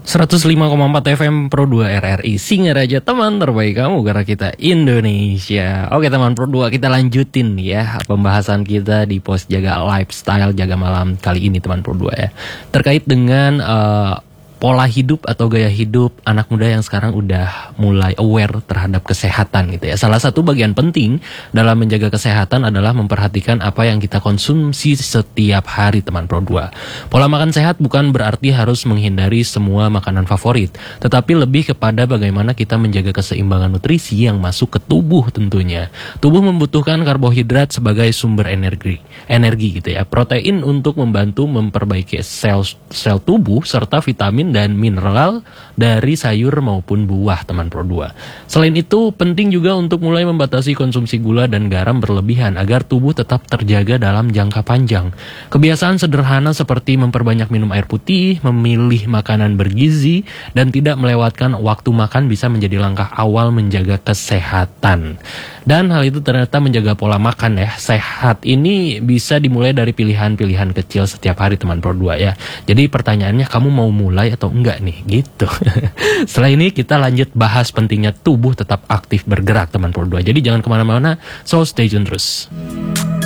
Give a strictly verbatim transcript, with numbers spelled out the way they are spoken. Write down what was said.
seratus lima koma empat F M Pro dua R R I Singaraja, teman terbaik kamu karena kita Indonesia. Oke teman Pro dua, kita lanjutin ya pembahasan kita di Pos Jaga Lifestyle Jaga Malam kali ini teman Pro dua ya. Terkait dengan uh, pola hidup atau gaya hidup anak muda yang sekarang udah mulai aware terhadap kesehatan gitu ya. Salah satu bagian penting dalam menjaga kesehatan adalah memperhatikan apa yang kita konsumsi setiap hari teman Pro dua. Pola makan sehat bukan berarti harus menghindari semua makanan favorit, tetapi lebih kepada bagaimana kita menjaga keseimbangan nutrisi yang masuk ke tubuh tentunya. Tubuh membutuhkan karbohidrat sebagai sumber energi, energi gitu ya. Protein untuk membantu memperbaiki sel sel tubuh serta vitamin dan mineral dari sayur maupun buah teman Pro dua. Selain itu penting juga untuk mulai membatasi konsumsi gula dan garam berlebihan agar tubuh tetap terjaga dalam jangka panjang. Kebiasaan sederhana seperti memperbanyak minum air putih, memilih makanan bergizi, dan tidak melewatkan waktu makan bisa menjadi langkah awal menjaga kesehatan. Dan hal itu ternyata menjaga pola makan ya. Sehat ini bisa dimulai dari pilihan-pilihan kecil setiap hari teman Pro dua ya. Jadi pertanyaannya, kamu mau mulai atau enggak nih gitu. Setelah ini kita lanjut bahas pentingnya tubuh tetap aktif bergerak teman Pro dua. Jadi jangan kemana-mana, so stay tune terus.